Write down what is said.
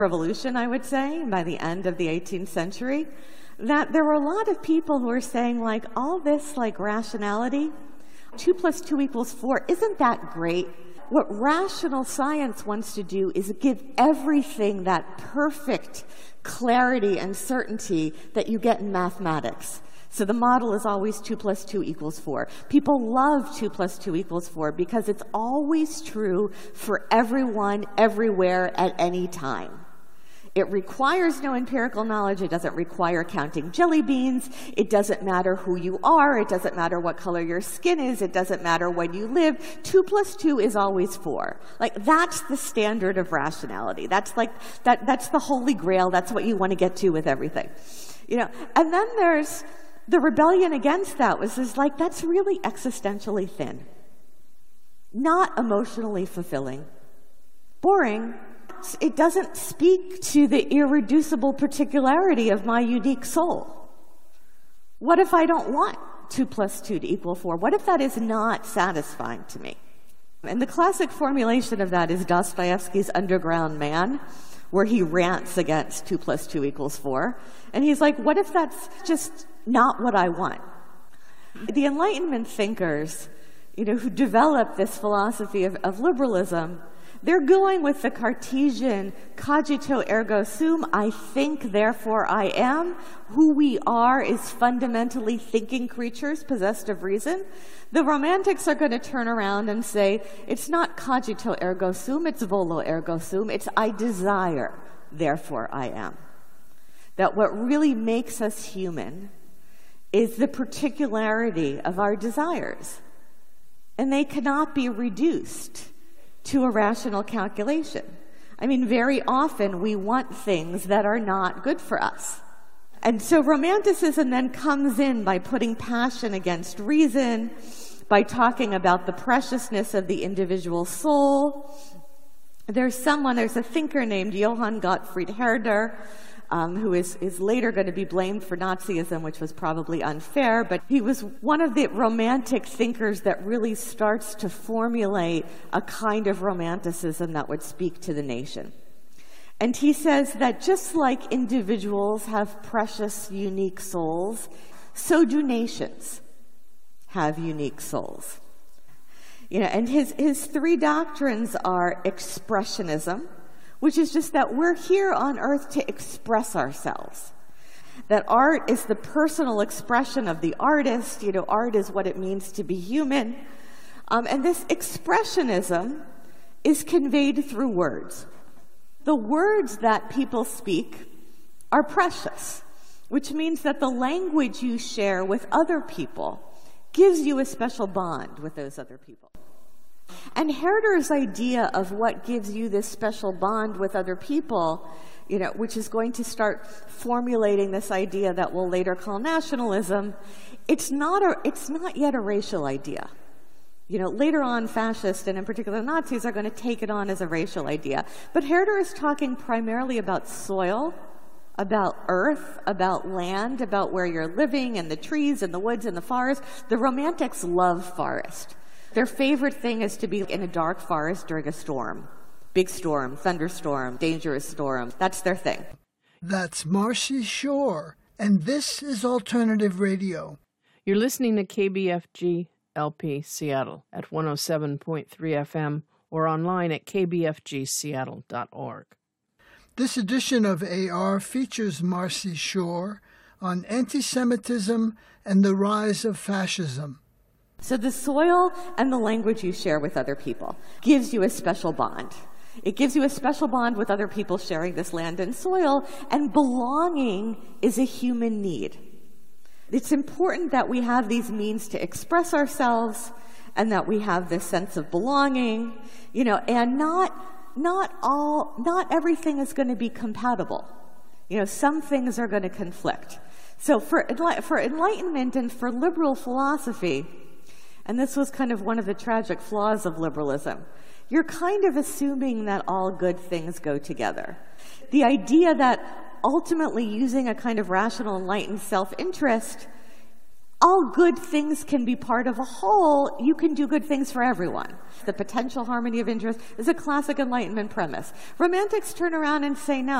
revolution, I would say, by the end of the 18th century, that there were a lot of people who were saying, like, all this, like, rationality, 2 + 2 = 4, isn't that great? What rational science wants to do is give everything that perfect clarity and certainty that you get in mathematics. So the model is always 2 + 2 = 4. People love 2 + 2 = 4 because it's always true for everyone, everywhere, at any time. It requires no empirical knowledge. It doesn't require counting jelly beans. It doesn't matter who you are. It doesn't matter what color your skin is. It doesn't matter when you live. 2 + 2 is always 4. Like, that's the standard of rationality. That's like, that's the holy grail. That's what you want to get to with everything. You know, and then there's the rebellion against that was like, that's really existentially thin. Not emotionally fulfilling. Boring. It doesn't speak to the irreducible particularity of my unique soul. What if I don't want 2 + 2 = 4? What if that is not satisfying to me? And the classic formulation of that is Dostoevsky's Underground Man, where he rants against 2 + 2 = 4. And he's like, what if that's just not what I want? The Enlightenment thinkers, you know, who developed this philosophy of liberalism, they're going with the Cartesian cogito ergo sum, I think, therefore I am. Who we are is fundamentally thinking creatures possessed of reason. The Romantics are going to turn around and say, it's not cogito ergo sum, it's volo ergo sum, it's I desire, therefore I am. That what really makes us human is the particularity of our desires. And they cannot be reduced to a rational calculation. I mean, very often we want things that are not good for us. And so Romanticism then comes in by putting passion against reason, by talking about the preciousness of the individual soul. There's a thinker named Johann Gottfried Herder, who is later going to be blamed for Nazism, which was probably unfair, but he was one of the romantic thinkers that really starts to formulate a kind of romanticism that would speak to the nation. And he says that just like individuals have precious, unique souls, so do nations have unique souls. You know, and his 3 doctrines are expressionism, which is just that we're here on earth to express ourselves. That art is the personal expression of the artist. You know, art is what it means to be human. And this expressionism is conveyed through words. The words that people speak are precious, which means that the language you share with other people gives you a special bond with those other people. And Herder's idea of what gives you this special bond with other people, you know, which is going to start formulating this idea that we'll later call nationalism, it's not yet a racial idea. You know, later on, fascists, and in particular Nazis, are going to take it on as a racial idea. But Herder is talking primarily about soil, about earth, about land, about where you're living, and the trees, and the woods, and the forest. The Romantics love forest. Their favorite thing is to be in a dark forest during a storm. Big storm, thunderstorm, dangerous storm. That's their thing. That's Marcy Shore, and this is Alternative Radio. You're listening to KBFG LP Seattle at 107.3 FM or online at kbfgseattle.org. This edition of AR features Marcy Shore on anti-Semitism and the rise of fascism. So the soil and the language you share with other people gives you a special bond. It gives you a special bond with other people sharing this land and soil, and belonging is a human need. It's important that we have these means to express ourselves and that we have this sense of belonging, you know, and not everything is going to be compatible. You know, some things are going to conflict. So for Enlightenment and for liberal philosophy, and this was kind of one of the tragic flaws of liberalism, you're kind of assuming that all good things go together. The idea that ultimately using a kind of rational, enlightened self-interest all good things can be part of a whole, you can do good things for everyone. The potential harmony of interest is a classic Enlightenment premise. Romantics turn around and say, no,